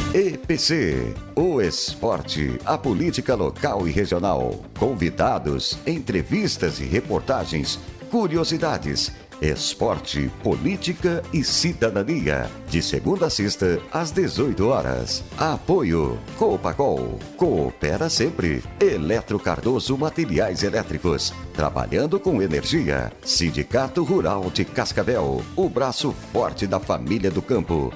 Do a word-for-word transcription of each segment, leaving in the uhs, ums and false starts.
E P C, o esporte, a política local e regional, convidados, entrevistas e reportagens, curiosidades, esporte, política e cidadania. De segunda a sexta, às dezoito horas. Apoio Copacol. Coopera sempre. Eletro Cardoso Materiais Elétricos. Trabalhando com energia. Sindicato Rural de Cascavel. O braço forte da família do campo.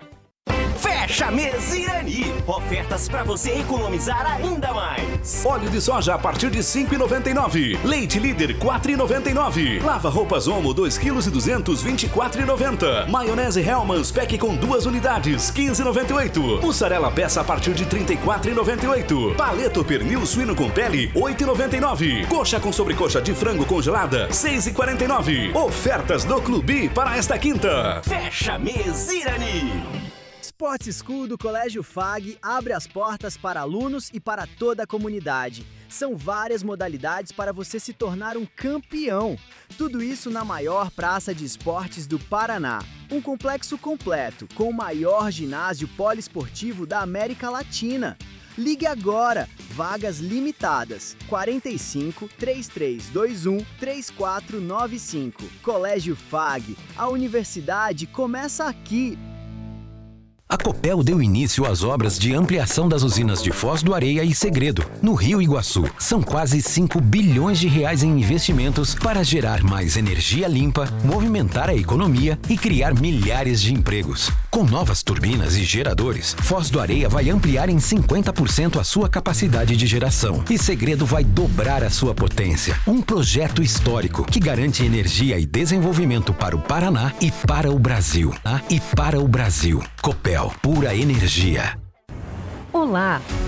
Fecha Mês Irani. Ofertas para você economizar ainda mais. Óleo de soja a partir de cinco reais e noventa e nove centavos. Leite Líder quatro reais e noventa e nove centavos. Lava roupas Omo dois quilos e duzentos, vinte e quatro reais e noventa centavos. Maionese Hellmann's Pack com duas unidades, quinze reais e noventa e oito centavos. Mussarela peça a partir de trinta e quatro reais e noventa e oito centavos. Paleto pernil suíno com pele, oito reais e noventa e nove centavos. Coxa com sobrecoxa de frango congelada, seis reais e quarenta e nove centavos. Ofertas do Clube para esta quinta. Fecha Mês Irani. Sports School do Colégio F A G abre as portas para alunos e para toda a comunidade. São várias modalidades para você se tornar um campeão. Tudo isso na maior praça de esportes do Paraná. Um complexo completo, com o maior ginásio poliesportivo da América Latina. Ligue agora, vagas limitadas, quarenta e cinco, trinta e três vinte e um, trinta e quatro noventa e cinco. Colégio F A G, a universidade começa aqui. A Copel deu início às obras de ampliação das usinas de Foz do Areia e Segredo, no Rio Iguaçu. São quase cinco bilhões de reais em investimentos para gerar mais energia limpa, movimentar a economia e criar milhares de empregos. Com novas turbinas e geradores, Foz do Areia vai ampliar em cinquenta por cento a sua capacidade de geração e Segredo vai dobrar a sua potência. Um projeto histórico que garante energia e desenvolvimento para o Paraná e para o Brasil. Ah, e para o Brasil. Copel. Pura energia. Olá,